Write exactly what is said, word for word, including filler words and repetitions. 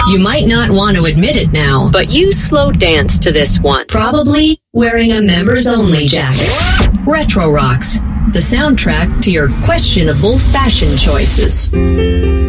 You might not want to admit it now, but you slow danced to this one. Probably wearing a members-only jacket. Retro Rocks, the soundtrack to your questionable fashion choices.